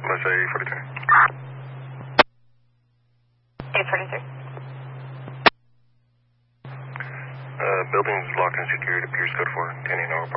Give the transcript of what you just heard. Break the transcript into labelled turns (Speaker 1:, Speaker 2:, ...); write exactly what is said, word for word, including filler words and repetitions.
Speaker 1: Class A eight forty-three.
Speaker 2: eight forty-three.
Speaker 1: Uh, building's locked and secured. Appears code four. ten eight